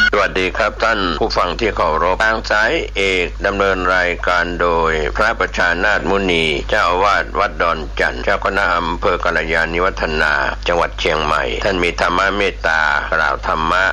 สวัสดีครับท่านผู้ฟังที่เคารพทางสายเอกดำเนินรายการโดยพระประชานาถมุนีเจ้าอาวาสวัดดอนจันทร์เจ้าคณะอำเภอกัลยาณิวัฒนาจังหวัดเชียงใหม่ท่านมีธรรมะเมตตากล่าวธรรมะ